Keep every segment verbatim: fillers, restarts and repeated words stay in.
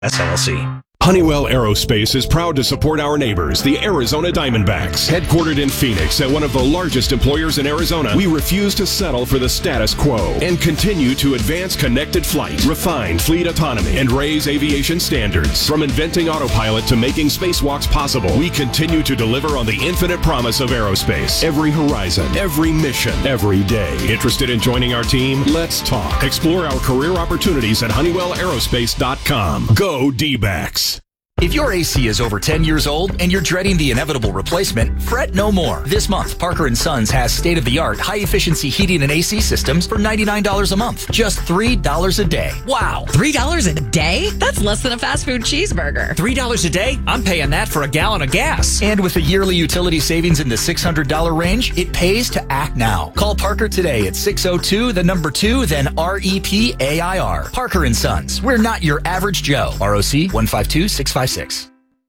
S L L C. Honeywell Aerospace is proud to support our neighbors, the Arizona Diamondbacks. Headquartered in Phoenix and one of the largest employers in Arizona, we refuse to settle for the status quo and continue to advance connected flight, refine fleet autonomy, and raise aviation standards. From inventing autopilot to making spacewalks possible, we continue to deliver on the infinite promise of aerospace. Every horizon, every mission, every day. Interested in joining our team? Let's talk. Explore our career opportunities at honeywell aerospace dot com. Go D-Backs. If your A C is over ten years old and you're dreading the inevitable replacement, fret no more. This month, Parker and Sons has state-of-the-art, high-efficiency heating and A C systems for ninety-nine dollars a month. Just three dollars a day. Wow. three dollars a day? That's less than a fast food cheeseburger. three dollars a day? I'm paying that for a gallon of gas. And with a yearly utility savings in the six hundred dollars range, it pays to act now. Call Parker today at six oh two, the number two, then R E P A I R. Parker and Sons. We're not your average Joe. R O C one five two six five six.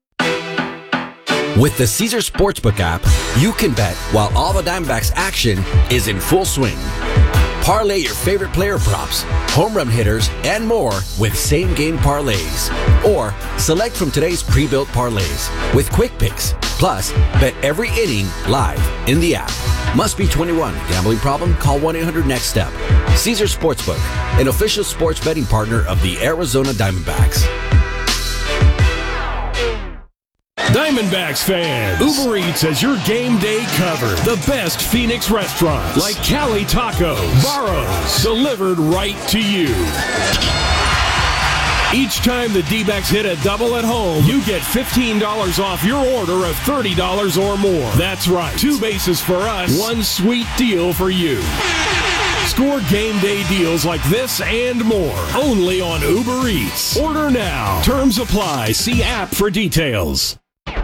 With the Caesars Sportsbook app, you can bet while all the Diamondbacks action is in full swing. Parlay your favorite player props, home run hitters, and more with same-game parlays. Or select from today's pre-built parlays with quick picks. Plus, bet every inning live in the app. Must be twenty-one. Gambling problem? Call one eight hundred next step. Caesars Sportsbook, an official sports betting partner of the Arizona Diamondbacks. Diamondbacks fans, Uber Eats has your game day covered. The best Phoenix restaurants like Cali Tacos, Barro's, delivered right to you. Each time the D-backs hit a double at home, you get fifteen dollars off your order of thirty dollars or more. That's right. Two bases for us, one sweet deal for you. Score game day deals like this and more only on Uber Eats. Order now. Terms apply. See app for details.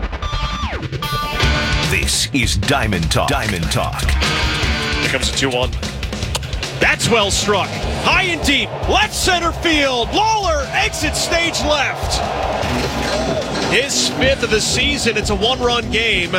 This is Diamond Talk. Diamond Talk. Here comes a two one. That's well struck. High and deep. Left center field. Lawler exits stage left. His fifth of the season. It's a one-run game.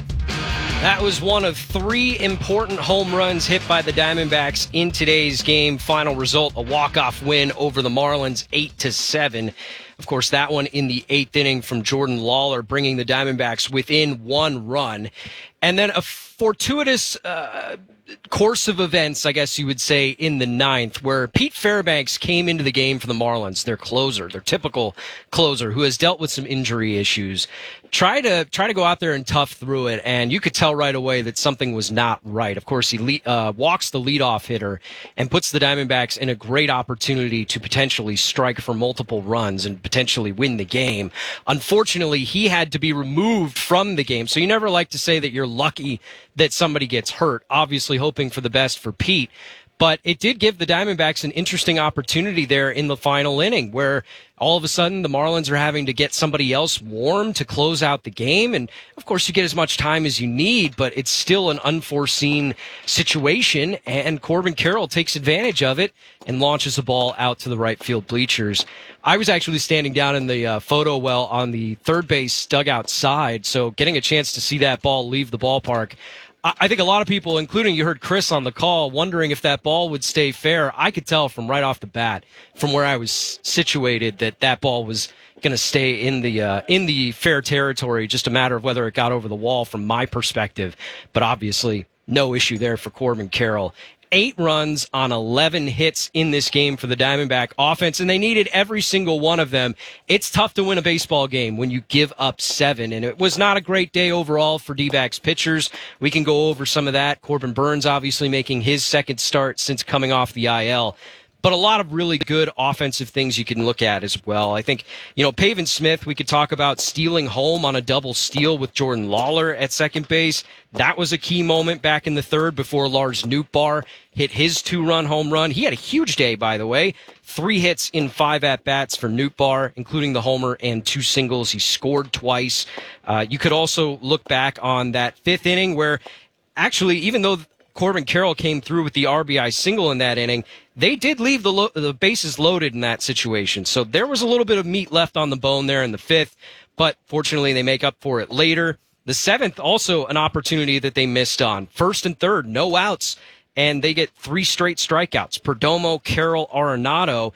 That was one of three important home runs hit by the Diamondbacks in today's game. Final result, a walk-off win over the Marlins, eight to seven. Of course, that one in the eighth inning from Jordan Lawler, bringing the Diamondbacks within one run. And then a fortuitous uh, course of events, I guess you would say, in the ninth, where Pete Fairbanks came into the game for the Marlins, their closer, their typical closer, who has dealt with some injury issues. Try to try to go out there and tough through it, and you could tell right away that something was not right. Of course, he le- uh, walks the leadoff hitter and puts the Diamondbacks in a great opportunity to potentially strike for multiple runs and potentially win the game. Unfortunately, he had to be removed from the game, so you never like to say that you're lucky that somebody gets hurt, obviously hoping for the best for Pete. But it did give the Diamondbacks an interesting opportunity there in the final inning where all of a sudden the Marlins are having to get somebody else warm to close out the game. And of course you get as much time as you need, but it's still an unforeseen situation. And Corbin Carroll takes advantage of it and launches a ball out to the right field bleachers. I was actually standing down in the uh, photo well on the third base dugout side. So getting a chance to see that ball leave the ballpark, I think a lot of people, including you heard Chris on the call, wondering if that ball would stay fair. I could tell from right off the bat, from where I was situated, that that ball was going to stay in the uh, in the fair territory. Just a matter of whether it got over the wall from my perspective. But obviously, no issue there for Corbin Carroll. Eight runs on eleven hits in this game for the Diamondback offense, and they needed every single one of them. It's tough to win a baseball game when you give up seven, and it was not a great day overall for D-backs pitchers. We can go over some of that. Corbin Burns obviously making his second start since coming off the I L. But a lot of really good offensive things you can look at as well. I think, you know, Pavin Smith, we could talk about stealing home on a double steal with Jordan Lawler at second base. That was a key moment back in the third before Lars Nootbaar hit his two-run home run. He had a huge day, by the way. Three hits in five at-bats for Nootbaar, including the homer and two singles. He scored twice. Uh, you could also look back on that fifth inning where actually, even though Corbin Carroll came through with the R B I single in that inning, they did leave the lo- the bases loaded in that situation. So there was a little bit of meat left on the bone there in the fifth, but fortunately they make up for it later. The seventh, also an opportunity that they missed on. First and third, no outs, and they get three straight strikeouts. Perdomo, Carroll, Arenado.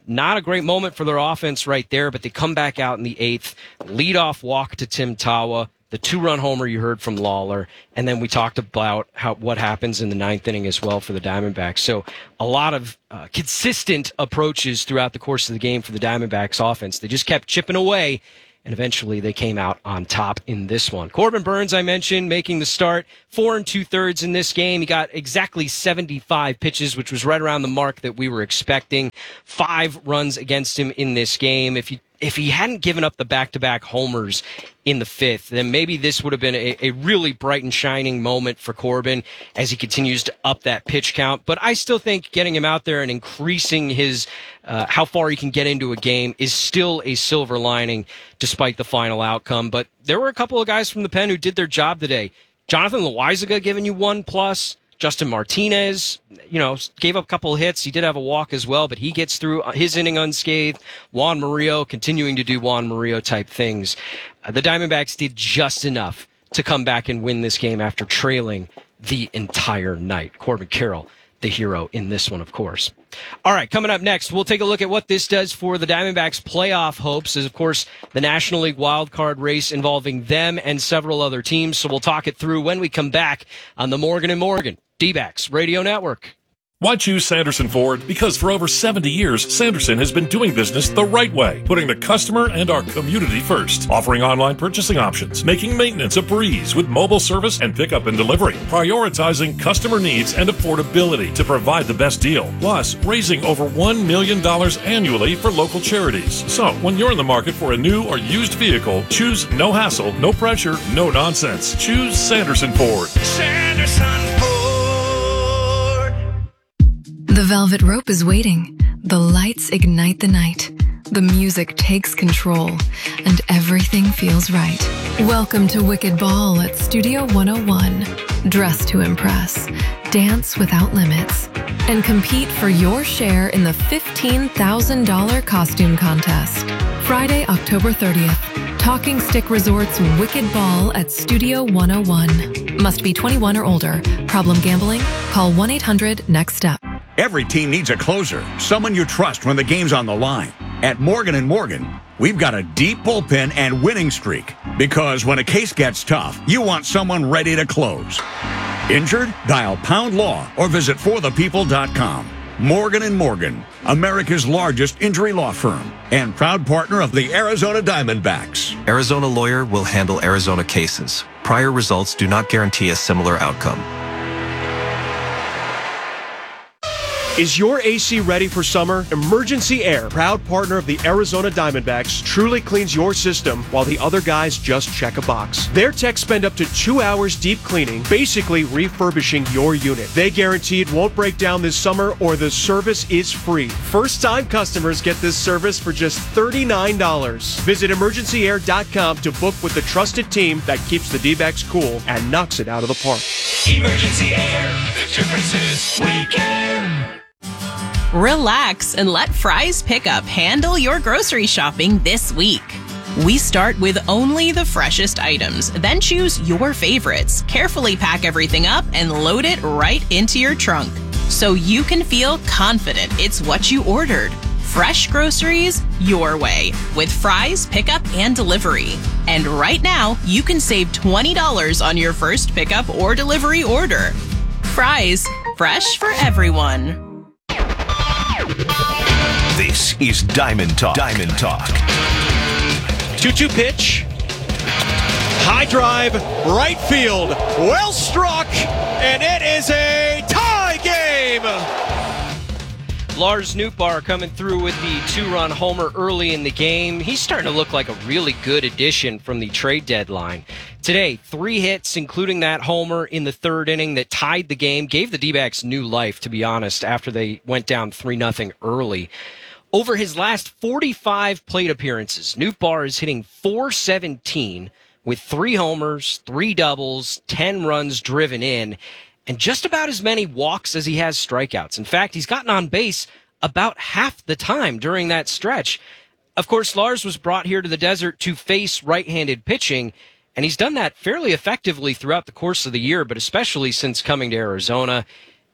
not a great moment for their offense right there, but they come back out in the eighth, leadoff walk to Tim Tawa, the two-run homer you heard from Lawler, and then we talked about how what happens in the ninth inning as well for the Diamondbacks. So a lot of uh, consistent approaches throughout the course of the game for the Diamondbacks offense. They just kept chipping away, and eventually they came out on top in this one. Corbin Burnes, I mentioned, making the start, four and two-thirds in this game. He got exactly seventy-five pitches, which was right around the mark that we were expecting. Five runs against him in this game. If you If he hadn't given up the back-to-back homers in the fifth, then maybe this would have been a, a really bright and shining moment for Corbin as he continues to up that pitch count. But I still think getting him out there and increasing his uh, how far he can get into a game is still a silver lining despite the final outcome. But there were a couple of guys from the pen who did their job today. Jonathan Loaisiga giving you one plus. Justin Martinez, you know, gave up a couple of hits. He did have a walk as well, but he gets through his inning unscathed. Juan Murillo continuing to do Juan Murillo type things. Uh, the Diamondbacks did just enough to come back and win this game after trailing the entire night. Corbin Carroll, the hero in this one, of course. All right, coming up next, we'll take a look at what this does for the Diamondbacks' playoff hopes, as, of course, the National League wildcard race involving them and several other teams. So we'll talk it through when we come back on the Morgan and Morgan D-Backs Radio Network. Why choose Sanderson Ford? Because for over seventy years, Sanderson has been doing business the right way, putting the customer and our community first, offering online purchasing options, making maintenance a breeze with mobile service and pickup and delivery, prioritizing customer needs and affordability to provide the best deal, plus raising over one million dollars annually for local charities. So, when you're in the market for a new or used vehicle, choose no hassle, no pressure, no nonsense. Choose Sanderson Ford. Sanderson Ford. The velvet rope is waiting. The lights ignite the night. The music takes control, and everything feels right. Welcome to Wicked Ball at Studio one oh one. Dress to impress, dance without limits, and compete for your share in the fifteen thousand dollars costume contest. Friday, October thirtieth. Talking Stick Resort's Wicked Ball at Studio one oh one. Must be twenty-one or older. Problem gambling? Call one eight hundred next step. Every team needs a closer, someone you trust when the game's on the line. At Morgan and Morgan, we've got a deep bullpen and winning streak. Because when a case gets tough, you want someone ready to close. Injured? Dial Pound Law or visit for the people dot com. Morgan and Morgan, America's largest injury law firm and proud partner of the Arizona Diamondbacks. Arizona Lawyer will handle Arizona cases. Prior results do not guarantee a similar outcome. Is your A C ready for summer? Emergency Air, proud partner of the Arizona Diamondbacks, truly cleans your system while the other guys just check a box. Their techs spend up to two hours deep cleaning, basically refurbishing your unit. They guarantee it won't break down this summer or the service is free. First-time customers get this service for just thirty-nine dollars. Visit emergency air dot com to book with the trusted team that keeps the D-backs cool and knocks it out of the park. Emergency Air, the difference is we care. Relax and let Fry's Pickup handle your grocery shopping this week. We start with only the freshest items, then choose your favorites, carefully pack everything up, and load it right into your trunk so you can feel confident it's what you ordered. Fresh groceries your way with Fry's Pickup and Delivery. And right now, you can save twenty dollars on your first pickup or delivery order. Fry's, fresh for everyone. This is Diamond Talk. Diamond Talk. two two pitch. High drive, right field. Well struck, and it is a tie game. Lars Nootbaar coming through with the two-run homer early in the game. He's starting to look like a really good addition from the trade deadline. Today, three hits, including that homer in the third inning that tied the game, gave the D-backs new life, to be honest, after they went down three nothing early. Over his last forty-five plate appearances, Nootbaar is hitting four seventeen with three homers, three doubles, ten runs driven in, and just about as many walks as he has strikeouts. In fact, he's gotten on base about half the time during that stretch. Of course, Lars was brought here to the desert to face right-handed pitching, and he's done that fairly effectively throughout the course of the year, but especially since coming to Arizona.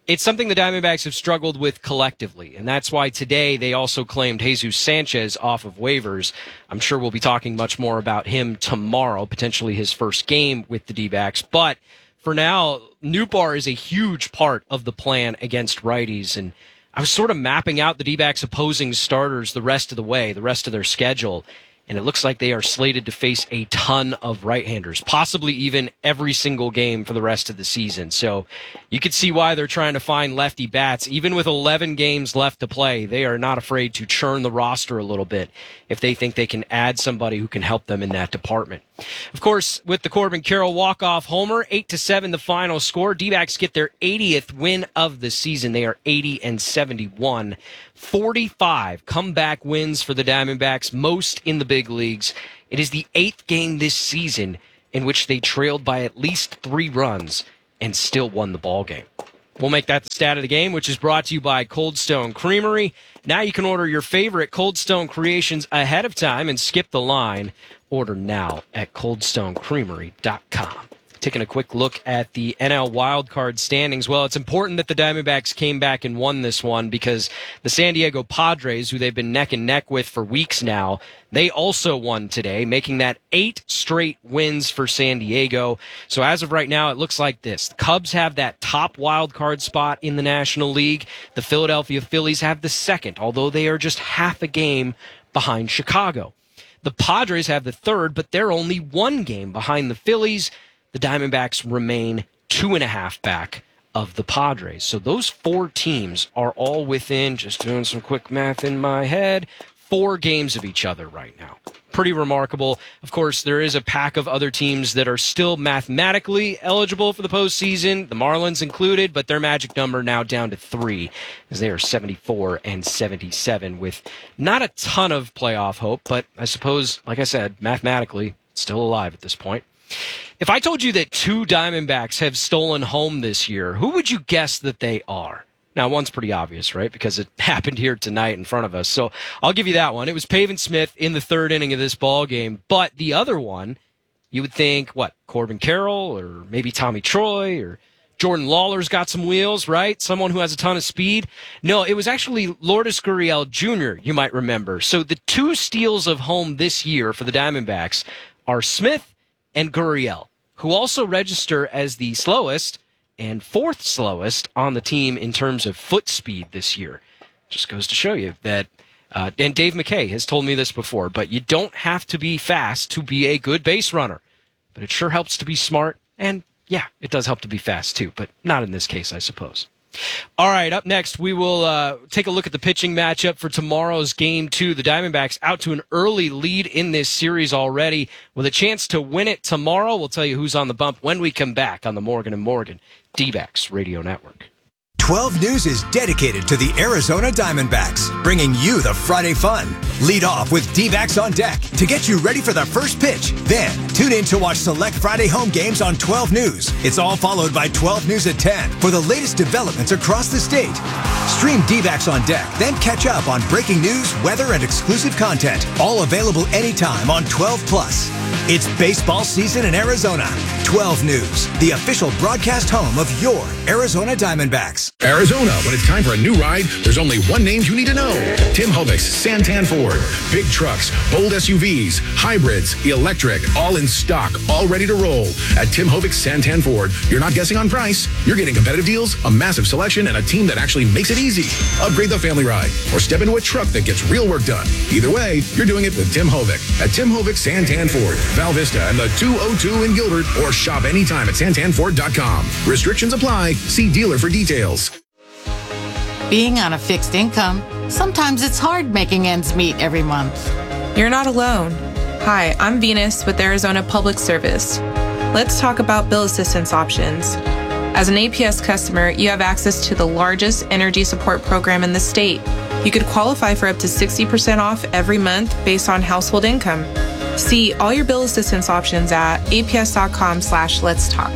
It's something the Diamondbacks have struggled with collectively, and that's why today they also claimed Jesus Sanchez off of waivers. I'm sure we'll be talking much more about him tomorrow, potentially his first game with the D-backs. But for now, Nootbaar is a huge part of the plan against righties, and I was sort of mapping out the D-backs opposing starters the rest of the way, the rest of their schedule, and it looks like they are slated to face a ton of right-handers, possibly even every single game for the rest of the season. So you could see why they're trying to find lefty bats. Even with eleven games left to play, they are not afraid to churn the roster a little bit if they think they can add somebody who can help them in that department. Of course, with the Corbin Carroll walk-off homer, eight to seven the final score. D-backs get their eightieth win of the season. They are eighty and seventy-one. forty-five comeback wins for the Diamondbacks, most in the big leagues. It is the eighth game this season in which they trailed by at least three runs and still won the ballgame. We'll make that the stat of the game, which is brought to you by Cold Stone Creamery. Now you can order your favorite Cold Stone creations ahead of time and skip the line. Order now at cold stone creamery dot com. Taking a quick look at the N L wildcard standings. Well, it's important that the Diamondbacks came back and won this one because the San Diego Padres, who they've been neck and neck with for weeks now, they also won today, making that eight straight wins for San Diego. So as of right now, it looks like this. The Cubs have that top wildcard spot in the National League. The Philadelphia Phillies have the second, although they are just half a game behind Chicago. The Padres have the third, but they're only one game behind the Phillies. The Diamondbacks remain two and a half back of the Padres. So those four teams are all within, just doing some quick math in my head, four games of each other right now. Pretty remarkable. Of course, there is a pack of other teams that are still mathematically eligible for the postseason, the Marlins included, but their magic number now down to three, as they are seventy-four and seventy-seven with not a ton of playoff hope, but I suppose, like I said, mathematically still alive at this point. If I told you that two Diamondbacks have stolen home this year, who would you guess that they are? Now, one's pretty obvious, right? Because it happened here tonight in front of us. So I'll give you that one. It was Pavin Smith in the third inning of this ball game. But the other one, you would think, what, Corbin Carroll or maybe Tommy Troy or Jordan Lawler's got some wheels, right? Someone who has a ton of speed. No, it was actually Lourdes Gurriel Junior, you might remember. So the two steals of home this year for the Diamondbacks are Smith and Gurriel, who also register as the slowest and fourth slowest on the team in terms of foot speed this year. Just goes to show you that, uh, and Dave McKay has told me this before, but you don't have to be fast to be a good base runner. But it sure helps to be smart, and yeah, it does help to be fast too, but not in this case, I suppose. All right, up next, we will uh, take a look at the pitching matchup for tomorrow's Game two. The Diamondbacks out to an early lead in this series already with a chance to win it tomorrow. We'll tell you who's on the bump when we come back on the Morgan and Morgan D-backs Radio Network. twelve News is dedicated to the Arizona Diamondbacks, bringing you the Friday fun. Lead off with D-backs on deck to get you ready for the first pitch. Then, tune in to watch select Friday home games on twelve News. It's all followed by twelve News at ten for the latest developments across the state. Stream D-backs on deck, then catch up on breaking news, weather, and exclusive content. All available anytime on twelve plus. It's baseball season in Arizona. twelve News, the official broadcast home of your Arizona Diamondbacks. Arizona, when it's time for a new ride, there's only one name you need to know. Tim Hovic's Santan Ford. Big trucks, bold S U Vs, hybrids, electric, all in stock, all ready to roll. At Tim Hovic's Santan Ford, you're not guessing on price. You're getting competitive deals, a massive selection, and a team that actually makes it easy. Upgrade the family ride or step into a truck that gets real work done. Either way, you're doing it with Tim Hovic. At Tim Hovic's Santan Ford, Val Vista and the two oh two in Gilbert, or shop anytime at santan ford dot com. Restrictions apply. See dealer for details. Being on a fixed income, sometimes it's hard making ends meet every month. You're not alone. Hi, I'm Venus with Arizona Public Service. Let's talk about bill assistance options. As an A P S customer, you have access to the largest energy support program in the state. You could qualify for up to sixty percent off every month based on household income. See all your bill assistance options at A P S dot com slash let's talk.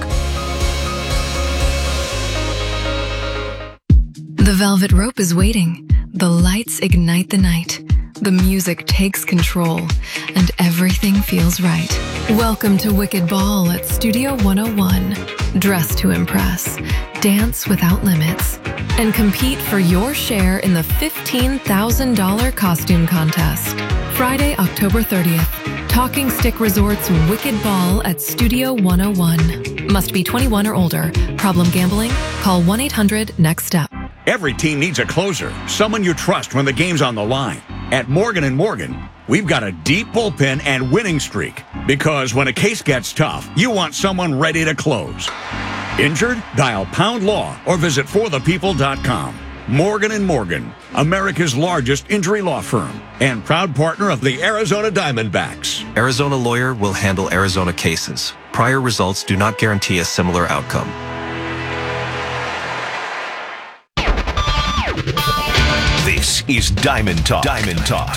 The velvet rope is waiting. The lights ignite the night. The music takes control, and everything feels right. Welcome to Wicked Ball at Studio one oh one. Dress to impress, dance without limits, and compete for your share in the fifteen thousand dollars costume contest. Friday, October thirtieth. Talking Stick Resort's Wicked Ball at Studio one oh one. Must be twenty-one or older. Problem gambling? Call one eight hundred next step. Every team needs a closer, someone you trust when the game's on the line. At Morgan and Morgan, we've got a deep bullpen and winning streak. Because when a case gets tough, you want someone ready to close. Injured? Dial Pound Law or visit for the people dot com. Morgan and Morgan, America's largest injury law firm and proud partner of the Arizona Diamondbacks. Arizona Lawyer will handle Arizona cases. Prior results do not guarantee a similar outcome. This is Diamond Talk. Diamond Talk.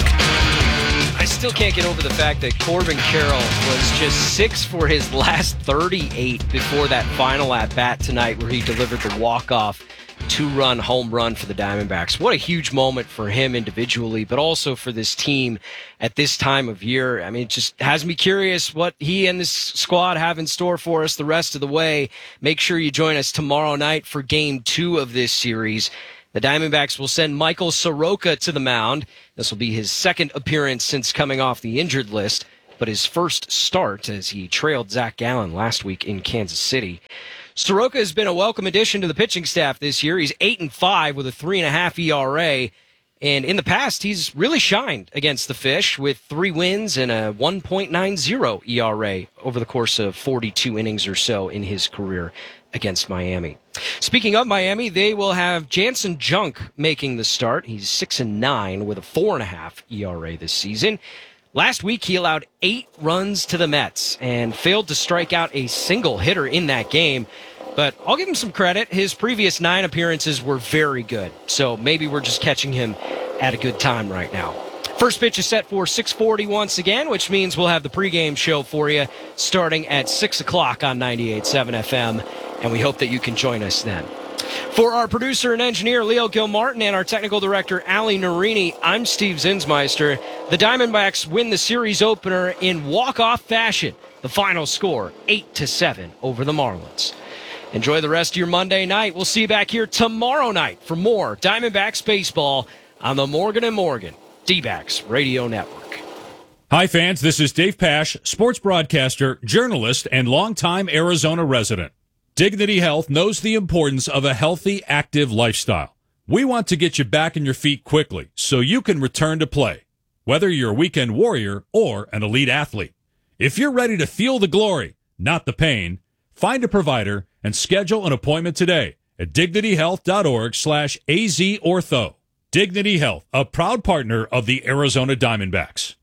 I still can't get over the fact that Corbin Carroll was just six for his last thirty-eight before that final at-bat tonight where he delivered the walk-off two-run home run for the Diamondbacks. What a huge moment for him individually, but also for this team at this time of year. I mean, it just has me curious what he and this squad have in store for us the rest of the way. Make sure you join us tomorrow night for game two of this series. The Diamondbacks will send Michael Soroka to the mound. This will be his second appearance since coming off the injured list, but his first start as he trailed Zach Gallen last week in Kansas City. Soroka has been a welcome addition to the pitching staff this year. He's eight and five with a three and a half E R A. And in the past, he's really shined against the Fish with three wins and a one point nine oh E R A over the course of forty-two innings or so in his career against Miami. Speaking of Miami, they will have Jansen Junk making the start. He's six and nine with a four and a half E R A this season. Last week, he allowed eight runs to the Mets and failed to strike out a single hitter in that game. But I'll give him some credit. His previous nine appearances were very good. So maybe we're just catching him at a good time right now. First pitch is set for six forty once again, which means we'll have the pregame show for you starting at six o'clock on ninety-eight point seven F M. And we hope that you can join us then. For our producer and engineer, Leo Gilmartin, and our technical director, Ali Narini, I'm Steve Zinsmeister. The Diamondbacks win the series opener in walk-off fashion. The final score, eight to seven over the Marlins. Enjoy the rest of your Monday night. We'll see you back here tomorrow night for more Diamondbacks baseball on the Morgan and Morgan D-Backs Radio Network. Hi, fans. This is Dave Pasch, sports broadcaster, journalist, and longtime Arizona resident. Dignity Health knows the importance of a healthy, active lifestyle. We want to get you back on your feet quickly so you can return to play, whether you're a weekend warrior or an elite athlete. If you're ready to feel the glory, not the pain, find a provider and schedule an appointment today at dignityhealth.org slash azortho. Dignity Health, a proud partner of the Arizona Diamondbacks.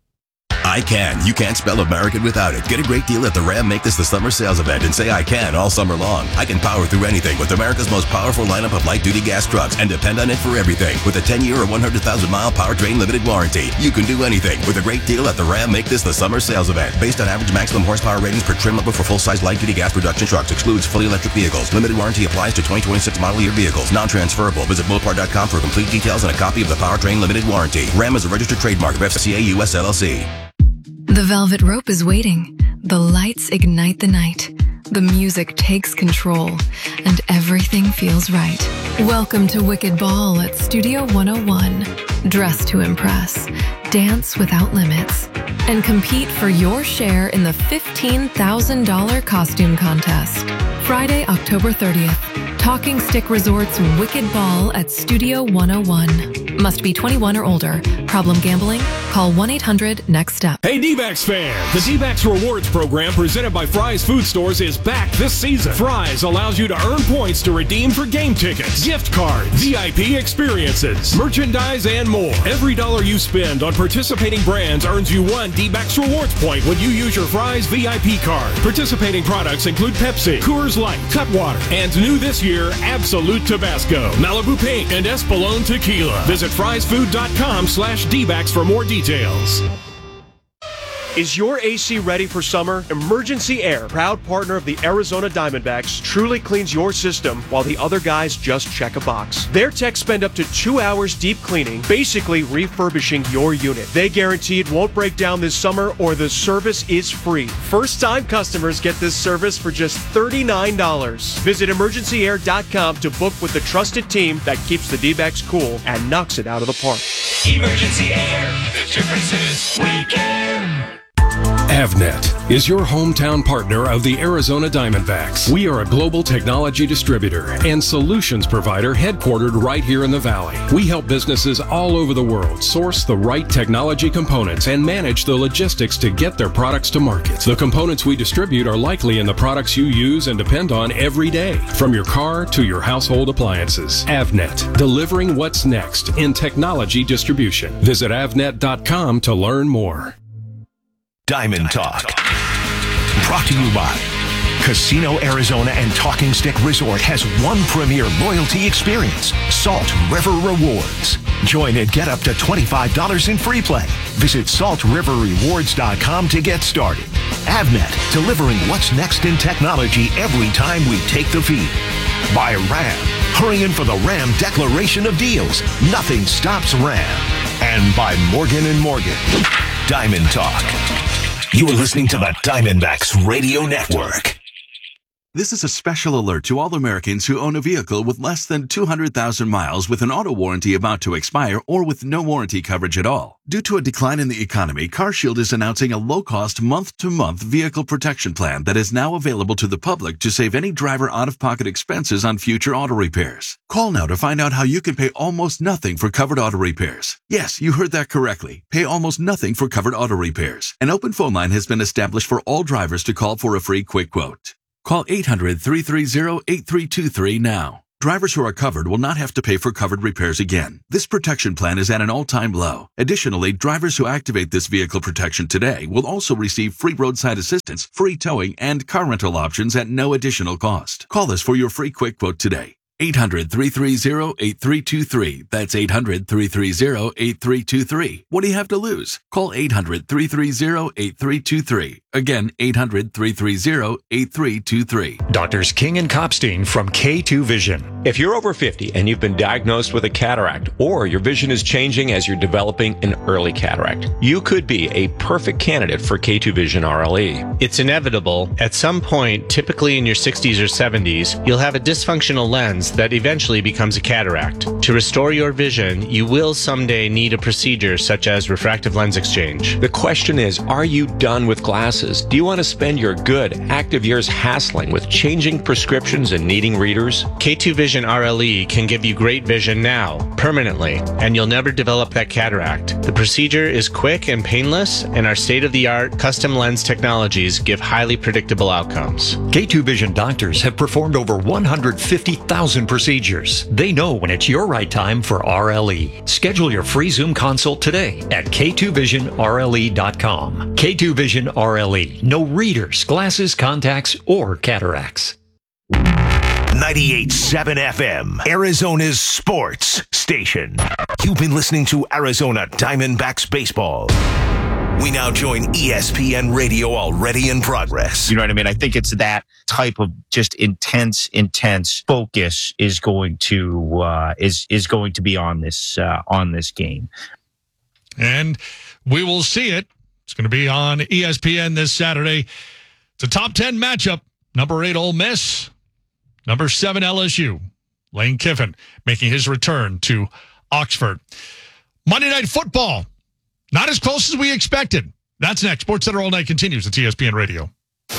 I can. You can't spell American without it. Get a great deal at the Ram Make This the Summer sales event and say I can all summer long. I can power through anything with America's most powerful lineup of light-duty gas trucks and depend on it for everything. With a ten-year or one hundred thousand mile powertrain limited warranty, you can do anything with a great deal at the Ram Make This the Summer sales event. Based on average maximum horsepower ratings per trim level for full-size light-duty gas production trucks. Excludes fully electric vehicles. Limited warranty applies to twenty twenty-six model year vehicles. Non-transferable. Visit Mopar dot com for complete details and a copy of the powertrain limited warranty. Ram is a registered trademark of F C A U S L L C. The velvet rope is waiting. The lights ignite the night. The music takes control, and everything feels right. Welcome to Wicked Ball at Studio one oh one. Dress to impress, dance without limits, and compete for your share in the fifteen thousand dollars costume contest. Friday, October thirtieth. Talking Stick Resort's Wicked Ball at Studio one oh one. Must be twenty-one or older. Problem gambling? Call one eight hundred next step. Hey D-Backs fans! The D-Backs Rewards program presented by Fry's Food Stores is back this season. Fry's allows you to earn points to redeem for game tickets, gift cards, V I P experiences, merchandise, and more. Every dollar you spend on participating brands earns you one D-Backs Rewards point when you use your Fry's V I P card. Participating products include Pepsi, Coors Light, Cutwater, and new this year, Absolute Tabasco, Malibu Pink, and Espolón Tequila. Visit frysfood dot com slash D-Backs for more details. Is your A C ready for summer? Emergency Air, proud partner of the Arizona Diamondbacks, truly cleans your system while the other guys just check a box. Their techs spend up to two hours deep cleaning, basically refurbishing your unit. They guarantee it won't break down this summer or the service is free. First-time customers get this service for just thirty-nine dollars. Visit emergency air dot com to book with the trusted team that keeps the D-backs cool and knocks it out of the park. Emergency Air, the difference is we care. Avnet is your hometown partner of the Arizona Diamondbacks. We are a global technology distributor and solutions provider headquartered right here in the Valley. We help businesses all over the world source the right technology components and manage the logistics to get their products to market. The components we distribute are likely in the products you use and depend on every day, from your car to your household appliances. Avnet, delivering what's next in technology distribution. Visit avnet dot com to learn more. Diamond Talk. Brought to you by Casino Arizona and Talking Stick Resort has one premier loyalty experience, Salt River Rewards. Join and get up to twenty-five dollars in free play. Visit salt river rewards dot com to get started. Avnet, delivering what's next in technology every time we take the feed. By Ram, hurry in for the Ram Declaration of Deals. Nothing stops Ram. And by Morgan and Morgan. Diamond Talk. You are listening to the Diamondbacks Radio Network. This is a special alert to all Americans who own a vehicle with less than two hundred thousand miles with an auto warranty about to expire or with no warranty coverage at all. Due to a decline in the economy, CarShield is announcing a low-cost month-to-month vehicle protection plan that is now available to the public to save any driver out-of-pocket expenses on future auto repairs. Call now to find out how you can pay almost nothing for covered auto repairs. Yes, you heard that correctly. Pay almost nothing for covered auto repairs. An open phone line has been established for all drivers to call for a free quick quote. Call eight hundred, three three zero, eight three two three now. Drivers who are covered will not have to pay for covered repairs again. This protection plan is at an all-time low. Additionally, drivers who activate this vehicle protection today will also receive free roadside assistance, free towing, and car rental options at no additional cost. Call us for your free quick quote today. eight hundred, three three zero, eight three two three. That's eight hundred, three three zero, eight three two three. What do you have to lose? Call eight hundred, three three zero, eight three two three. Again, eight hundred, three three zero, eight three two three. Doctors King and Kopstein from K two Vision. If you're over fifty and you've been diagnosed with a cataract, or your vision is changing as you're developing an early cataract, you could be a perfect candidate for K two Vision R L E. It's inevitable. At some point, typically in your sixties or seventies, you'll have a dysfunctional lens that eventually becomes a cataract. To restore your vision, you will someday need a procedure such as refractive lens exchange. The question is, are you done with glasses? Do you want to spend your good, active years hassling with changing prescriptions and needing readers? K two Vision R L E can give you great vision now, permanently, and you'll never develop that cataract. The procedure is quick and painless, and our state-of-the-art custom lens technologies give highly predictable outcomes. K two Vision doctors have performed over one hundred fifty thousand procedures. They know when it's your right time for R L E. Schedule your free Zoom consult today at K two vision R L E dot com. K two Vision R L E. No readers, glasses, contacts, or cataracts. ninety-eight point seven F M, Arizona's sports station. You've been listening to Arizona Diamondbacks baseball. We now join E S P N Radio already in progress. You know what I mean? I think it's that type of just intense, intense focus is going to uh, is is going to be on this uh, on this game, and we will see it. It's going to be on E S P N this Saturday. It's a top ten matchup. Number eight Ole Miss, number seven L S U. Lane Kiffin making his return to Oxford. Monday Night Football. Not as close as we expected. That's next. Sports Center All Night continues at E S P N Radio.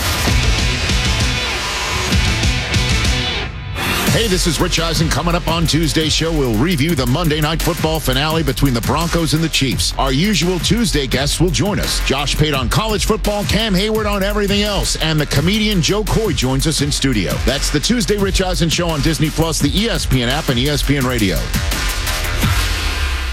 Hey, this is Rich Eisen. Coming up on Tuesday's show, we'll review the Monday Night Football finale between the Broncos and the Chiefs. Our usual Tuesday guests will join us. Josh Pate on college football, Cam Hayward on everything else, and the comedian Joe Coy joins us in studio. That's the Tuesday Rich Eisen Show on Disney Plus, the E S P N app, and E S P N Radio.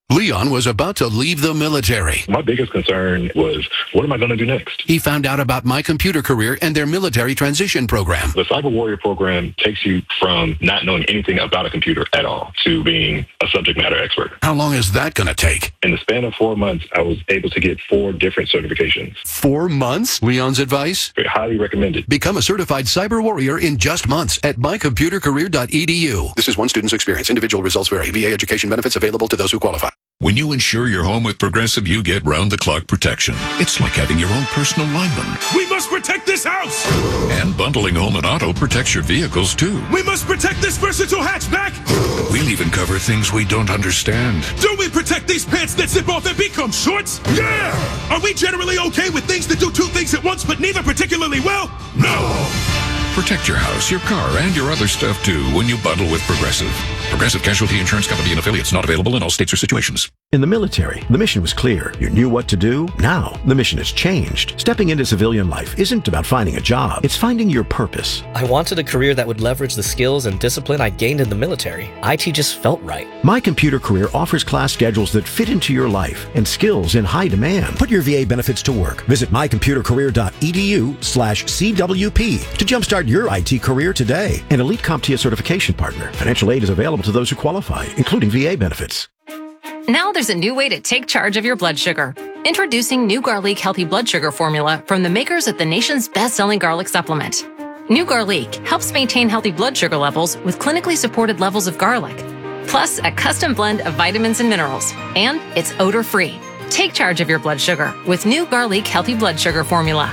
Leon was about to leave the military. My biggest concern was, what am I going to do next? He found out about My Computer Career and their military transition program. The Cyber Warrior program takes you from not knowing anything about a computer at all to being a subject matter expert. How long is that going to take? In the span of four months, I was able to get four different certifications. Four months? Leon's advice? Highly recommended. Become a certified cyber warrior in just months at my computer career dot e d u. This is one student's experience. Individual results vary. V A education benefits available to those who qualify. When you insure your home with Progressive, you get round-the-clock protection. It's like having your own personal lineman. We must protect this house! And bundling home and auto protects your vehicles, too. We must protect this versatile hatchback! We'll even cover things we don't understand. Do we protect these pants that zip off and become shorts? Yeah! Are we generally okay with things that do two things at once, but neither particularly well? No! Protect your house, your car, and your other stuff, too, when you bundle with Progressive. Progressive Casualty Insurance Company and affiliates, not available in all states or situations. In the military, the mission was clear. You knew what to do. Now, the mission has changed. Stepping into civilian life isn't about finding a job. It's finding your purpose. I wanted a career that would leverage the skills and discipline I gained in the military. I T just felt right. My Computer Career offers class schedules that fit into your life and skills in high demand. Put your V A benefits to work. Visit my computer career dot e d u slash C W P to jumpstart your I T career today. An elite CompTIA certification partner. Financial aid is available to those who qualify, including V A benefits. Now there's a new way to take charge of your blood sugar. Introducing New Garlic Healthy Blood Sugar Formula from the makers of the nation's best-selling garlic supplement. New Garlic helps maintain healthy blood sugar levels with clinically supported levels of garlic, plus a custom blend of vitamins and minerals. And it's odor-free. Take charge of your blood sugar with New Garlic Healthy Blood Sugar Formula.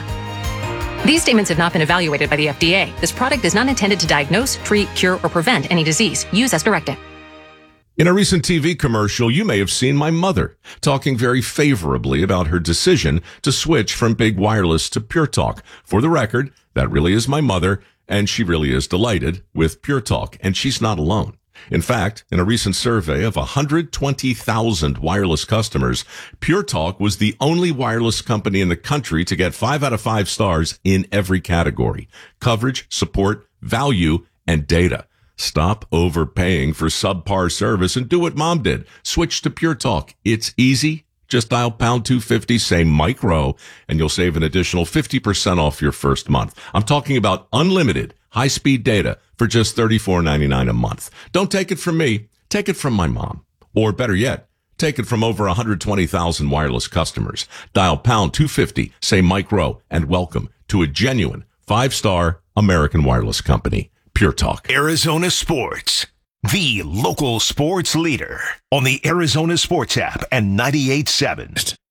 These statements have not been evaluated by the F D A. This product is not intended to diagnose, treat, cure, or prevent any disease. Use as directed. In a recent T V commercial, you may have seen my mother talking very favorably about her decision to switch from Big Wireless to Pure Talk. For the record, that really is my mother, and she really is delighted with Pure Talk, and she's not alone. In fact, in a recent survey of one hundred twenty thousand wireless customers, Pure Talk was the only wireless company in the country to get five out of five stars in every category: coverage, support, value, and data. Stop overpaying for subpar service and do what Mom did. Switch to Pure Talk. It's easy. Just dial pound two fifty, say micro, and you'll save an additional fifty percent off your first month. I'm talking about unlimited high-speed data for just thirty-four ninety-nine a month. Don't take it from me. Take it from my mom. Or better yet, take it from over one hundred twenty thousand wireless customers. Dial pound two fifty, say micro, and welcome to a genuine five-star American wireless company. Pure Talk. Arizona Sports, the local sports leader on the Arizona Sports app and ninety-eight point seven.